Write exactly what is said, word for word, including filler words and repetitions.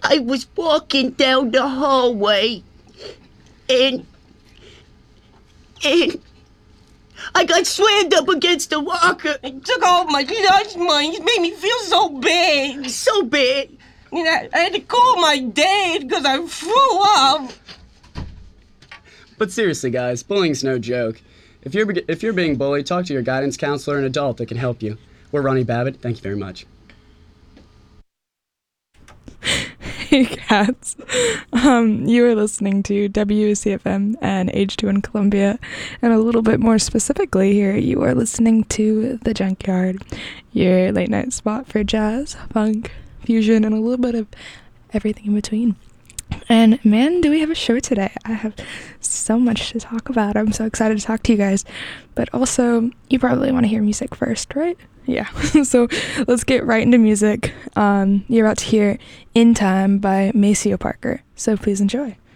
I was walking down the hallway, and, and I got slammed up against the walker. It took all my lunch money. It made me feel so bad. So bad. You know, I had to call my dad because I threw up. But seriously, guys, bullying's no joke. If you're if you're being bullied, talk to your guidance counselor and adult that can help you. We're Ronnie Babbitt. Thank you very much. Hey cats, um, you are listening to W C F M and H two in Columbia, and a little bit more specifically here, you are listening to The Junkyard, your late night spot for jazz, funk, fusion, and a little bit of everything in between. And man, do we have a show today. I have so much to talk about. I'm so excited to talk to you guys, but also you probably want to hear music first, right? Yeah, so let's get right into music. Um, you're about to hear In Time by Maceo Parker, so please enjoy.